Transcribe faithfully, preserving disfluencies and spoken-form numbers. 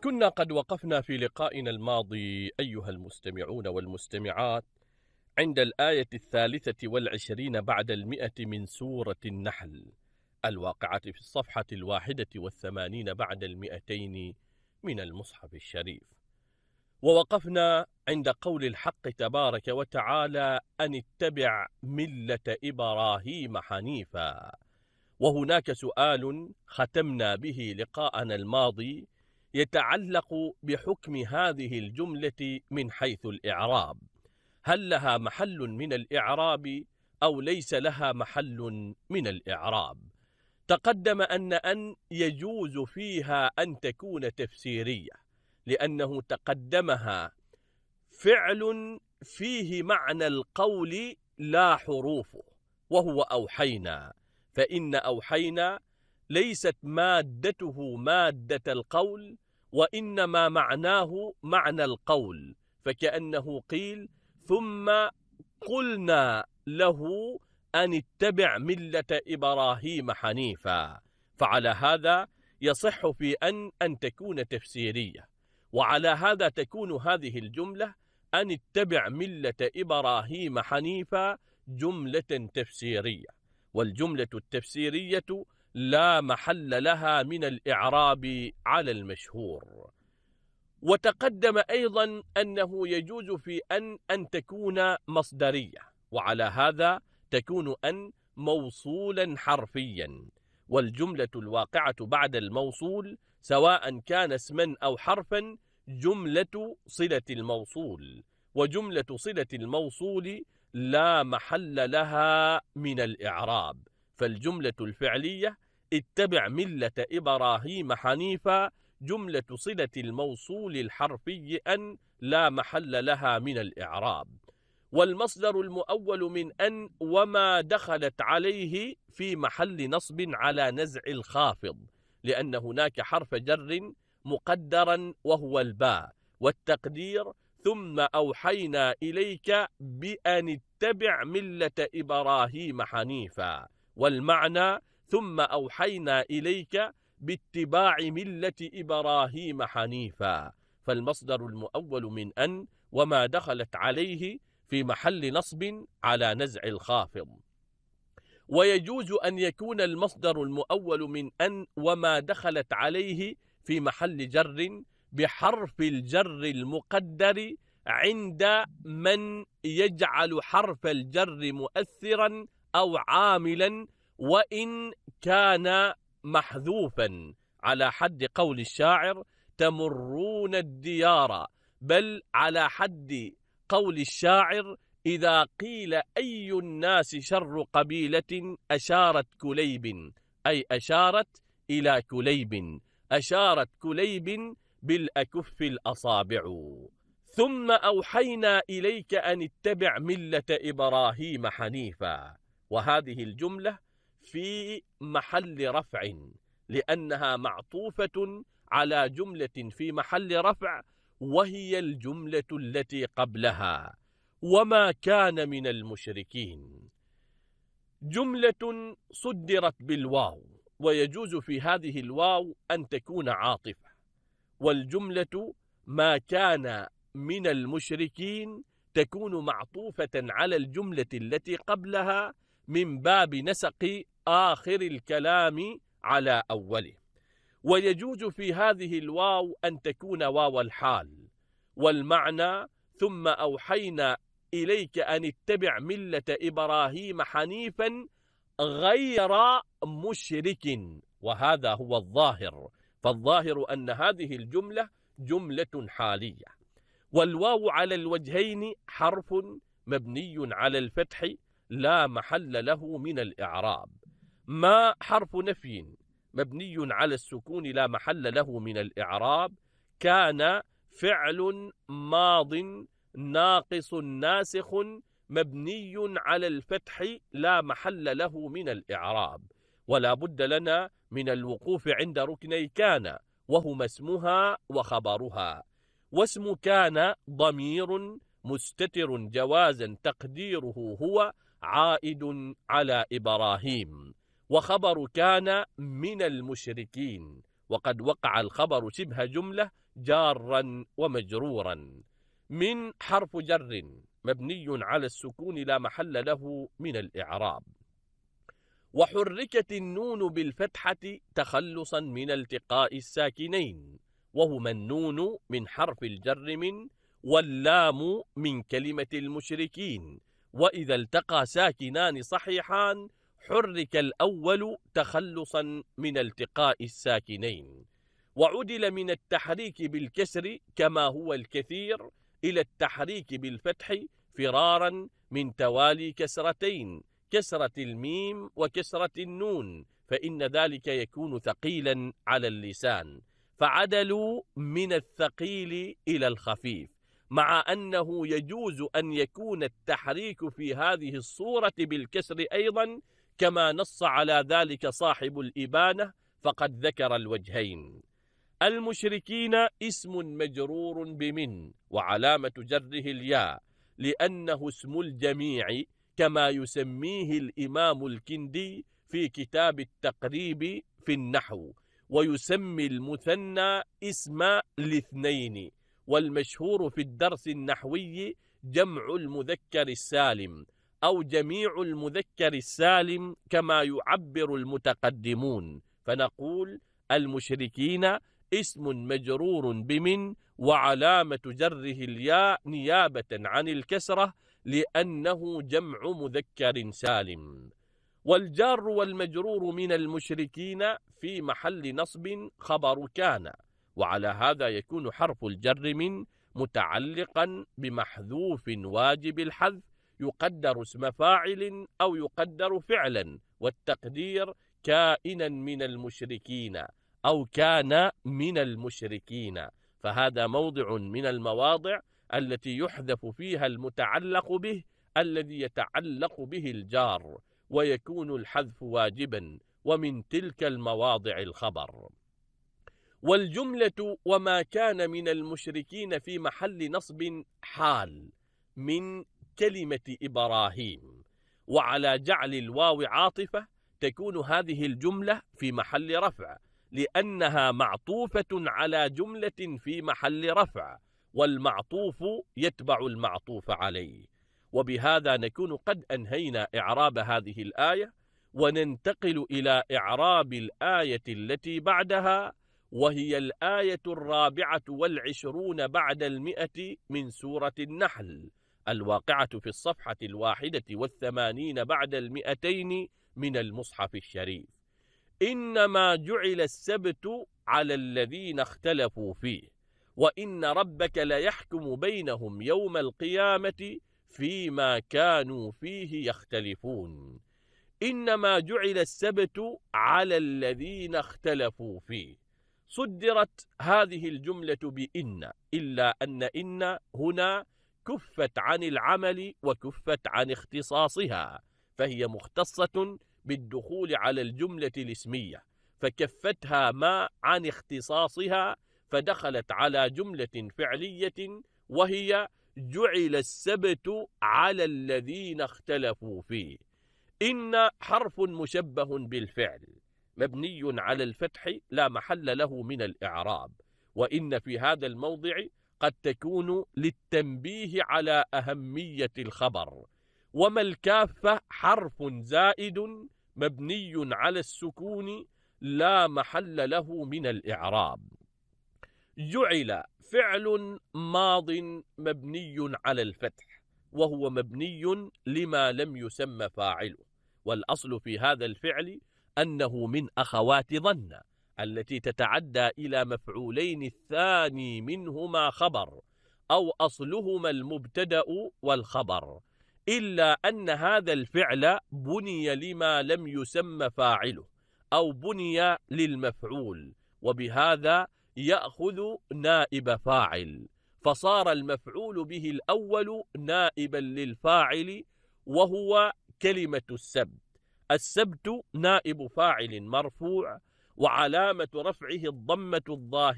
كنا قد وقفنا في لقائنا الماضي أيها المستمعون والمستمعات عند الآية الثالثة والعشرين بعد المئة من سورة النحل الواقعة في الصفحة الواحدة والثمانين بعد المئتين من المصحف الشريف. ووقفنا عند قول الحق تبارك وتعالى أن اتبع ملة إبراهيم حنيفا. وهناك سؤال ختمنا به لقاءنا الماضي يتعلق بحكم هذه الجملة من حيث الإعراب، هل لها محل من الإعراب أو ليس لها محل من الإعراب؟ تقدم أن أن يجوز فيها أن تكون تفسيرية، لأنه تقدمها فعل فيه معنى القول لا حروفه، وهو أوحينا، فإن أوحينا ليست مادته مادة القول، وإنما معناه معنى القول، فكأنه قيل ثم قلنا له أن اتبع ملة إبراهيم حنيفا. فعلى هذا يصح في أن أن تكون تفسيرية، وعلى هذا تكون هذه الجملة أن اتبع ملة إبراهيم حنيفا جملة تفسيرية، والجملة التفسيرية لا محل لها من الإعراب على المشهور. وتقدم أيضا أنه يجوز في أن أن تكون مصدرية، وعلى هذا تكون أن موصولا حرفيا، والجملة الواقعة بعد الموصول سواء كان اسما أو حرفا جملة صلة الموصول، وجملة صلة الموصول لا محل لها من الإعراب. فالجملة الفعلية اتبع ملة إبراهيم حنيفا جملة صلة الموصول الحرفي أن لا محل لها من الإعراب. والمصدر المؤول من أن وما دخلت عليه في محل نصب على نزع الخافض، لأن هناك حرف جر مقدرا وهو الباء، والتقدير ثم أوحينا إليك بأن اتبع ملة إبراهيم حنيفا، والمعنى ثم أوحينا إليك باتباع ملة إبراهيم حنيفا. فالمصدر المؤول من أن وما دخلت عليه في محل نصب على نزع الخافض. ويجوز أن يكون المصدر المؤول من أن وما دخلت عليه في محل جر بحرف الجر المقدر عند من يجعل حرف الجر مؤثرا أو عاملا وإن كان محذوفا، على حد قول الشاعر تمرون الديار، بل على حد قول الشاعر إذا قيل أي الناس شر قبيلة أشارت كليب، أي أشارت إلى كليب، أشارت كليب بالأكف الأصابع. ثم أوحينا إليك أن اتبع ملة إبراهيم حنيفا، وهذه الجملة في محل رفع، لأنها معطوفة على جملة في محل رفع وهي الجملة التي قبلها وما كان من المشركين. جملة صدرت بالواو، ويجوز في هذه الواو أن تكون عاطفة، والجملة ما كان من المشركين تكون معطوفة على الجملة التي قبلها من باب نسق آخر الكلام على أوله. ويجوز في هذه الواو أن تكون واو الحال، والمعنى ثم أوحينا إليك أن اتبع ملة إبراهيم حنيفا غير مشرك، وهذا هو الظاهر، فالظاهر أن هذه الجملة جملة حالية. والواو على الوجهين حرف مبني على الفتح لا محل له من الإعراب. ما حرف نفي مبني على السكون لا محل له من الإعراب. كان فعل ماض ناقص ناسخ مبني على الفتح لا محل له من الإعراب. ولا بد لنا من الوقوف عند ركني كان، وهما اسمها وخبرها. واسم كان ضمير مستتر جوازا تقديره هو عائد على إبراهيم، وخبر كان من المشركين، وقد وقع الخبر شبه جملة جارا ومجرورا. من حرف جر مبني على السكون لا محل له من الإعراب. وحركت النون بالفتحة تخلصا من التقاء الساكنين، وهما النون من حرف الجر من، واللام من كلمة المشركين، وإذا التقى ساكنان صحيحان حرك الأول تخلصا من التقاء الساكنين. وعدل من التحريك بالكسر كما هو الكثير إلى التحريك بالفتح فرارا من توالي كسرتين، كسرة الميم وكسرة النون، فإن ذلك يكون ثقيلا على اللسان، فعدلوا من الثقيل إلى الخفيف، مع أنه يجوز أن يكون التحريك في هذه الصورة بالكسر أيضا، كما نص على ذلك صاحب الإبانة فقد ذكر الوجهين. المشركين اسم مجرور بمن، وعلامة جره الياء، لأنه اسم الجميع كما يسميه الإمام الكندي في كتاب التقريب في النحو، ويسمي المثنى اسم الاثنين، والمشهور في الدرس النحوي جمع المذكر السالم أو جميع المذكر السالم كما يعبر المتقدمون، فنقول المشركين اسم مجرور بمن، وعلامة جره الياء نيابة عن الكسرة لأنه جمع مذكر سالم. والجار والمجرور من المشركين في محل نصب خبر كان، وعلى هذا يكون حرف الجر من متعلقا بمحذوف واجب الحذف يقدر اسم فاعل أو يقدر فعلا، والتقدير كائنا من المشركين أو كان من المشركين، فهذا موضع من المواضع التي يحذف فيها المتعلق به الذي يتعلق به الجار، ويكون الحذف واجبا، ومن تلك المواضع الخبر. والجملة وما كان من المشركين في محل نصب حال من كلمة إبراهيم، وعلى جعل الواو عاطفة تكون هذه الجملة في محل رفع، لأنها معطوفة على جملة في محل رفع، والمعطوف يتبع المعطوف عليه. وبهذا نكون قد أنهينا إعراب هذه الآية، وننتقل إلى إعراب الآية التي بعدها، وهي الآية الرابعة والعشرون بعد المئة من سورة النحل، الواقعة في الصفحة الواحدة والثمانين بعد المئتين من المصحف الشريف. إنما جعل السبت على الذين اختلفوا فيه، وإن ربك ليحكم بينهم يوم القيامة فيما كانوا فيه يختلفون. إنما جعل السبت على الذين اختلفوا فيه، صدرت هذه الجملة بإن، إلا أن إن هنا كفت عن العمل وكفت عن اختصاصها، فهي مختصة بالدخول على الجملة الاسمية، فكفتها ما عن اختصاصها فدخلت على جملة فعلية، وهي جعل السبت على الذين اختلفوا فيه. إن حرف مشبه بالفعل مبني على الفتح لا محل له من الإعراب، وإن في هذا الموضع قد تكون للتنبيه على أهمية الخبر. وما الكافة حرف زائد مبني على السكون لا محل له من الإعراب. جعل فعل ماض مبني على الفتح، وهو مبني لما لم يسمى فاعله، والأصل في هذا الفعل أنه من أخوات ظن التي تتعدى إلى مفعولين الثاني منهما خبر، أو أصلهما المبتدأ والخبر، إلا أن هذا الفعل بني لما لم يسمى فاعله، أو بني للمفعول، وبهذا يأخذ نائب فاعل، فصار المفعول به الأول نائبا للفاعل، وهو كلمة السبت. السبت نائب فاعل مرفوع، وعلامة رفعه الضمة الظاهرة